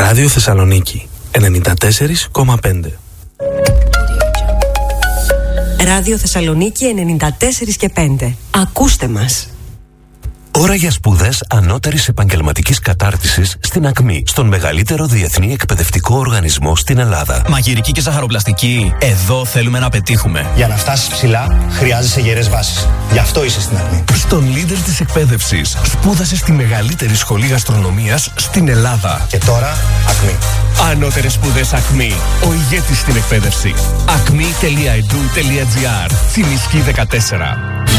Ράδιο Θεσσαλονίκη 94,5. Ράδιο Θεσσαλονίκη 94,5. Ακούστε μας. Ώρα για σπουδές ανώτερης επαγγελματικής κατάρτισης στην ΑΚΜΗ, στον μεγαλύτερο διεθνή εκπαιδευτικό οργανισμό στην Ελλάδα. Μαγειρική και ζαχαροπλαστική, εδώ θέλουμε να πετύχουμε. Για να φτάσεις ψηλά, χρειάζεσαι γερές βάσεις. Γι' αυτό είσαι στην ΑΚΜΗ. Στον leader της εκπαίδευσης, σπούδασε στη μεγαλύτερη σχολή γαστρονομίας στην Ελλάδα. Και τώρα, ΑΚΜΗ. Ανώτερες σπουδές ΑΚΜΗ, ο ηγέτης στην εκπαίδευση. acmi.edu.gr, Τσιμισκή 14.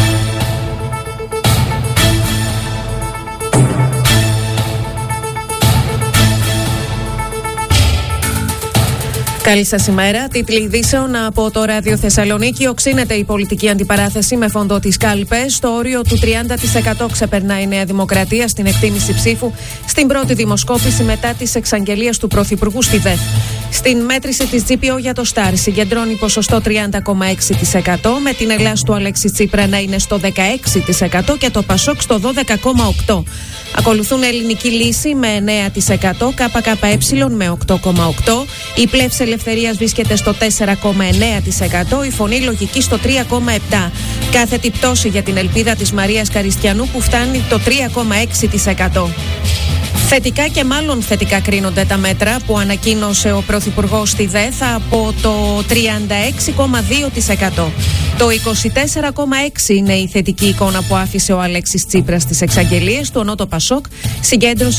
Καλή σας ημέρα. Τίτλοι ειδήσεων από το Ράδιο Θεσσαλονίκη. Οξύνεται η πολιτική αντιπαράθεση με φόντο τις κάλπες. Το όριο του 30% ξεπερνάει η Νέα Δημοκρατία στην εκτίμηση ψήφου στην πρώτη δημοσκόπηση μετά τις εξαγγελίες του Πρωθυπουργού στη ΔΕΘ. Στην μέτρηση της GPO για το ΣΤΑΡ συγκεντρώνει ποσοστό 30,6%, με την Ελλάς του Αλέξη Τσίπρα να είναι στο 16% και το Πασόκ στο 12,8%. Ακολουθούν Ελληνική Λύση με 9%, ΚΚΕ με 8,8%, η Πλεύση Ελευθερίας βρίσκεται στο 4,9%, η Φωνή Λογική στο 3,7%. Κάθετη πτώση για την Ελπίδα της Μαρίας Καριστιανού που φτάνει το 3,6%. Θετικά και μάλλον θετικά κρίνονται τα μέτρα που ανακοίνωσε ο Πρωθυπουργός στη ΔΕΘ από το 36,2%. Το 24,6% είναι η θετική εικόνα που άφησε ο Αλέξης Τσίπρας στις εξαγγελίες του, ενώ το Πασόκ συγκέντρωσε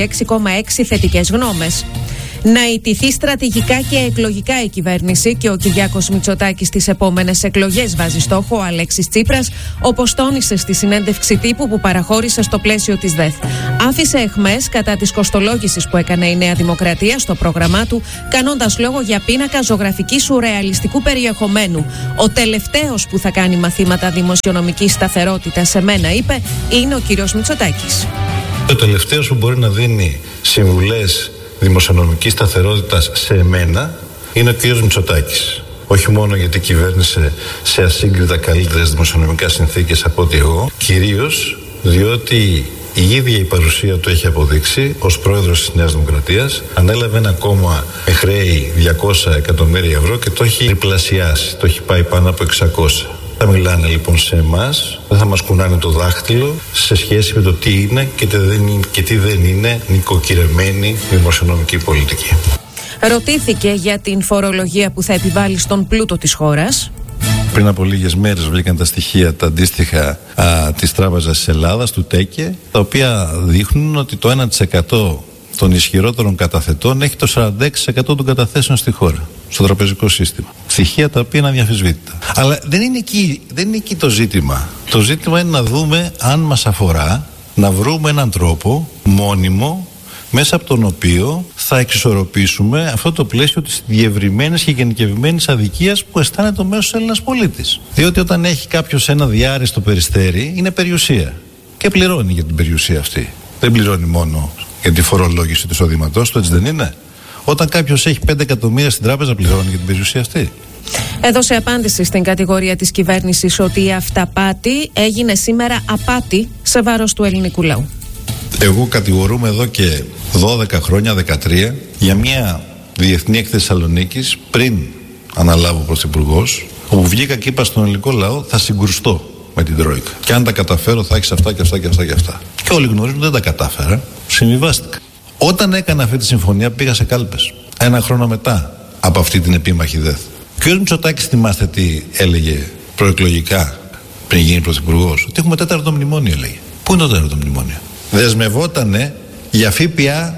26,6% θετικές γνώμες. Να ιτηθεί στρατηγικά και εκλογικά η κυβέρνηση και ο Κυριάκος Μητσοτάκης στις επόμενες εκλογές βάζει στόχο ο Αλέξης Τσίπρας, όπως τόνισε στη συνέντευξη τύπου που παραχώρησε στο πλαίσιο της ΔΕΘ. Άφησε αιχμές κατά της κοστολόγησης που έκανε η Νέα Δημοκρατία στο πρόγραμμά του, κάνοντας λόγο για πίνακα ζωγραφική σουρεαλιστικού περιεχομένου. Ο τελευταίος που θα κάνει μαθήματα δημοσιονομικής σταθερότητας σε μένα, είπε, είναι ο κύριος Μητσοτάκης. Ο τελευταίος που μπορεί να δίνει συμβουλές δημοσιονομικής σταθερότητας σε εμένα είναι ο κ. Μητσοτάκης. Όχι μόνο γιατί κυβέρνησε σε ασύγκριτα καλύτερες δημοσιονομικά συνθήκες από ότι εγώ, κυρίως διότι η ίδια η παρουσία του έχει αποδείξει ως πρόεδρος της Νέας Δημοκρατίας. Ανέλαβε ένα κόμμα με χρέη 200 εκατομμύρια ευρώ και το έχει διπλασιάσει, το έχει πάει πάνω από 600. Θα μιλάνε λοιπόν σε εμάς, δεν θα μας κουνάνε το δάχτυλο σε σχέση με το τι είναι και τι δεν είναι νοικοκυρεμένη δημοσιονομική πολιτική. Ρωτήθηκε για την φορολογία που θα επιβάλλει στον πλούτο της χώρας. Πριν από λίγες μέρες βγήκαν τα στοιχεία τα αντίστοιχα της Τράπεζας της Ελλάδας, του ΤΕΚΕ, τα οποία δείχνουν ότι το 1% των ισχυρότερων καταθετών έχει το 46% των καταθέσεων στη χώρα, στο τραπεζικό σύστημα. Στοιχεία τα οποία είναι αδιαμφισβήτητα. Αλλά δεν είναι εκεί το ζήτημα. Το ζήτημα είναι να δούμε αν μας αφορά, να βρούμε έναν τρόπο μόνιμο μέσα από τον οποίο θα εξισορροπήσουμε αυτό το πλαίσιο της διευρυμένης και γενικευμένης αδικίας που αισθάνεται ο μέσος Έλληνας πολίτης. Διότι όταν έχει κάποιος ένα διάρρηστο περιστέρι, είναι περιουσία. Και πληρώνει για την περιουσία αυτή. Δεν πληρώνει μόνο για τη φορολόγηση του εισοδήματός του, έτσι δεν είναι? Όταν κάποιος έχει 5 εκατομμύρια στην τράπεζα, πληρώνει για την περιουσία αυτή. Έδωσε απάντηση στην κατηγορία της κυβέρνησης ότι η αυταπάτη έγινε σήμερα απάτη σε βάρος του ελληνικού λαού. Εγώ κατηγορούμαι εδώ και 12 χρόνια, 13, για μια διεθνή έκθεση Θεσσαλονίκης πριν αναλάβω πρωθυπουργός, όπου βγήκα και είπα στον ελληνικό λαό θα συγκρουστώ με την Τρόικα. Και αν τα καταφέρω θα έχεις αυτά και αυτά και αυτά και αυτά. Και όλοι γνωρίζουν ότι δεν τα κατάφερα. Συμβιβάστηκα. Όταν έκανα αυτή τη συμφωνία πήγα σε κάλπες. Ένα χρόνο μετά από αυτή την επίμαχη ΔΕΘ. Και ο Μητσοτάκης, θυμάστε τι έλεγε προεκλογικά πριν γίνει πρωθυπουργός? Ότι έχουμε 4ο μνημόνιο, έλεγε. Πού είναι το 4ο μνημόνιο? Δεσμευότανε για ΦΠΑ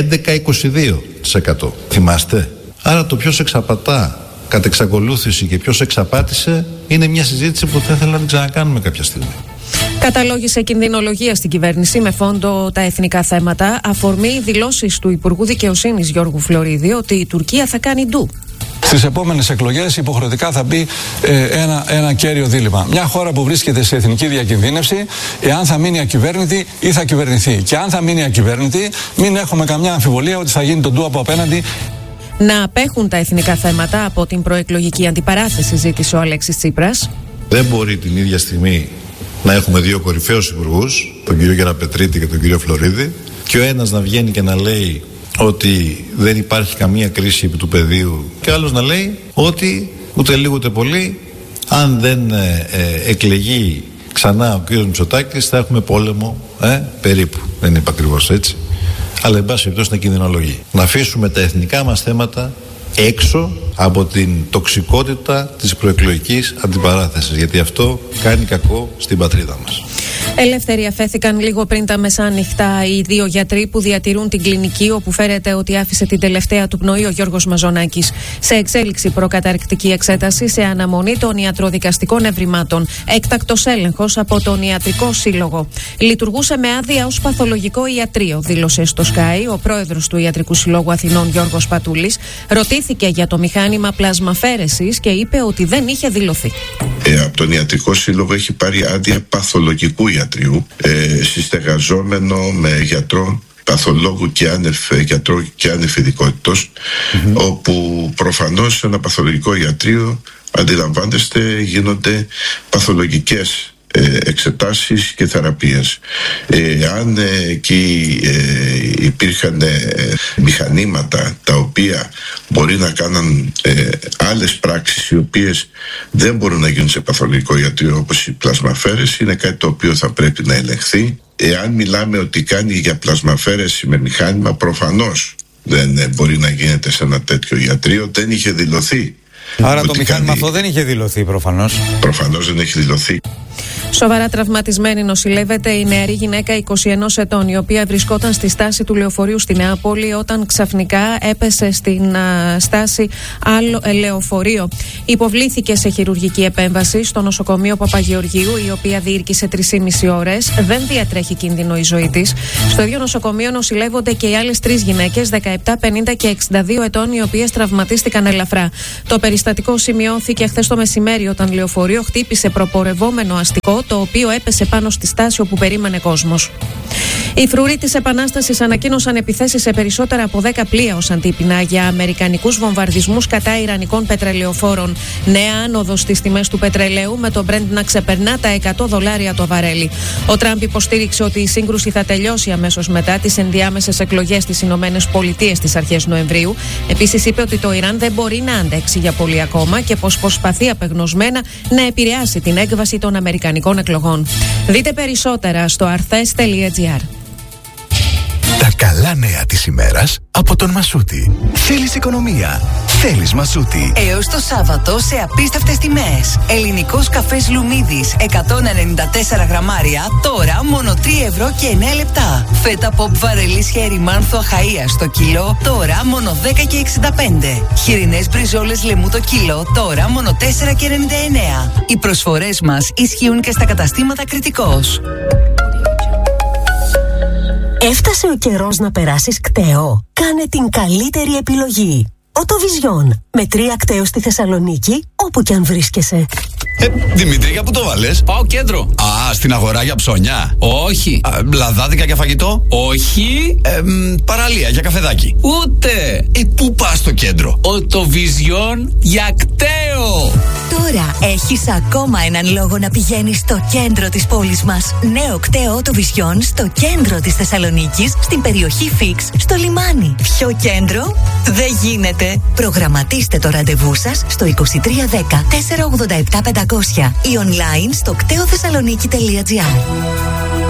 11,22%. Θυμάστε? Άρα το ποιος εξαπατά κατ' εξακολούθηση και ποιος εξαπάτησε είναι μια συζήτηση που θα ήθελα να την ξανακάνουμε κάποια στιγμή. Καταλόγησε κινδυνολογία στην κυβέρνηση με φόντο τα εθνικά θέματα, αφορμή δηλώσεις του Υπουργού Δικαιοσύνης Γιώργου Φλωρίδη ότι η Τουρκία θα κάνει ντου. Στις επόμενες εκλογές υποχρεωτικά θα μπει ένα κέριο δίλημμα. Μια χώρα που βρίσκεται σε εθνική διακινδύνευση, εάν θα μείνει ακυβέρνητη ή θα κυβερνηθεί. Και αν θα μείνει ακυβέρνητη, μην έχουμε καμιά αμφιβολία ότι θα γίνει το ντου από απέναντι. Να απέχουν τα εθνικά θέματα από την προεκλογική αντιπαράθεση, ζήτησε ο Αλέξης Τσίπρας. Δεν μπορεί την ίδια στιγμή να έχουμε δύο κορυφαίους υπουργούς, τον κύριο Γεραπετρίτη και τον κύριο Φλωρίδη, και ο ένας να βγαίνει και να λέει ότι δεν υπάρχει καμία κρίση επί του πεδίου και άλλος να λέει ότι ούτε λίγο ούτε πολύ, αν δεν εκλεγεί ξανά ο κ. Μητσοτάκης θα έχουμε πόλεμο, περίπου. Δεν είναι ακριβώς έτσι, αλλά εν πάση περιπτώσει να κινδυνολογεί. Να αφήσουμε τα εθνικά μας θέματα έξω από την τοξικότητα της προεκλογικής αντιπαράθεσης, γιατί αυτό κάνει κακό στην πατρίδα μας. Ελεύθεροι αφέθηκαν λίγο πριν τα μεσάνυχτα οι 2 γιατροί που διατηρούν την κλινική όπου φέρεται ότι άφησε την τελευταία του πνοή ο Γιώργος Μαζονάκης. Σε εξέλιξη προκαταρκτική εξέταση σε αναμονή των ιατροδικαστικών ευρημάτων. Έκτακτος έλεγχος από τον Ιατρικό Σύλλογο. Λειτουργούσε με άδεια ως παθολογικό ιατρείο, δήλωσε στο Sky ο πρόεδρος του Ιατρικού Συλλόγου Αθηνών Γιώργος Πατούλης. Ρωτήθηκε για το μηχάνημα πλασμαφέρεσης και είπε ότι δεν είχε δηλωθεί. Από τον Ιατρικό Σύλλογο έχει πάρει άδεια παθολογικού ιατρίου, συστεγαζόμενο με γιατρό παθολόγου και γιατρό και άνευ ειδικότητος, όπου προφανώς σε ένα παθολογικό ιατρείο, αντιλαμβάνεστε, γίνονται παθολογικές εξετάσεις και θεραπείες. Αν εκεί υπήρχαν μηχανήματα τα οποία μπορεί να κάνουν άλλες πράξεις οι οποίες δεν μπορούν να γίνουν σε παθολογικό ιατρείο, όπως η πλασμαφέρεση, είναι κάτι το οποίο θα πρέπει να ελεγχθεί. Εάν μιλάμε ότι κάνει για πλασμαφέρεση με μηχάνημα, προφανώς δεν μπορεί να γίνεται σε ένα τέτοιο ιατρείο, δεν είχε δηλωθεί. Άρα το μηχάνημα αυτό δεν είχε δηλωθεί προφανώς. Προφανώς δεν έχει δηλωθεί. Σοβαρά τραυματισμένη νοσηλεύεται η νεαρή γυναίκα 21 ετών, η οποία βρισκόταν στη στάση του λεωφορείου στη Νεάπολη όταν ξαφνικά έπεσε στην στάση άλλο λεωφορείο. Υποβλήθηκε σε χειρουργική επέμβαση στο νοσοκομείο Παπαγεωργίου, η οποία διήρκησε 3,5 ώρες. Δεν διατρέχει κίνδυνο η ζωή της. Στο ίδιο νοσοκομείο νοσηλεύονται και οι άλλες 3 γυναίκες, 17, 50 και 62 ετών, οι οποίες τραυματίστηκαν ελαφρά. Το περιστατικό σημειώθηκε χθες το μεσημέρι όταν λεωφορείο χτύπησε προπορευόμενο αστικό, το οποίο έπεσε πάνω στη στάση όπου περίμενε κόσμος. Οι φρουροί της Επανάστασης ανακοίνωσαν επιθέσεις σε περισσότερα από 10 πλοία ως αντίπεινα για αμερικανικούς βομβαρδισμούς κατά ιρανικών πετρελαιοφόρων. Νέα άνοδος στις τιμές του πετρελαίου, με το Brent να ξεπερνά τα $100 το βαρέλι. Ο Τραμπ υποστήριξε ότι η σύγκρουση θα τελειώσει αμέσως μετά τις ενδιάμεσες εκλογές στις ΗΠΑ στις αρχές Νοεμβρίου. Επίσης είπε ότι το Ιράν δεν μπορεί να αντέξει για πολύ ακόμα και πως προσπαθεί απεγνωσμένα να επηρεάσει την έκβαση των αμερικανικών εκλογών. Δείτε περισσότερα στο arthes.gr. Τα καλά νέα της ημέρας από τον Μασούτη. Θέλεις οικονομία? Θέλεις Μασούτη. Έως το Σάββατο σε απίστευτες τιμές. Ελληνικός καφές Λουμίδης 194 γραμμάρια, τώρα μόνο 3 € και 9 λεπτά. Φέτα pop βαρελής χέρι μάνθο Αχαΐας στο κιλό, τώρα μόνο 10 και 65. Χοιρινές μπριζόλες λεμού το κιλό, τώρα μόνο 4 και 99. Οι προσφορές μας ισχύουν και στα καταστήματα Κρητικός. Έφτασε ο καιρός να περάσεις κταίο. Κάνε την καλύτερη επιλογή. Οτοβιζιόν. Με 3 κταίο στη Θεσσαλονίκη, όπου κι αν βρίσκεσαι. Δημήτρη, για πού το βάλες? Πάω κέντρο. Α, στην αγορά για ψώνια? Όχι. Λαδάδικα για φαγητό? Όχι. Παραλία για καφεδάκι? Ούτε. Πού πας στο κέντρο? Οτοβιζιόν για κταίο. Τώρα έχεις ακόμα έναν λόγο να πηγαίνεις στο κέντρο της πόλης μας. Νέο κταίο Οτοβιζιόν στο κέντρο της Θεσσαλονίκης, στην περιοχή Φίξ, στο λιμάνι. Ποιο κέντρο? Δεν γίνεται. Προγραμματίστε το ραντεβού σας στο 2310 487 500 ή online στο κτεοθεσσαλονίκη.gr.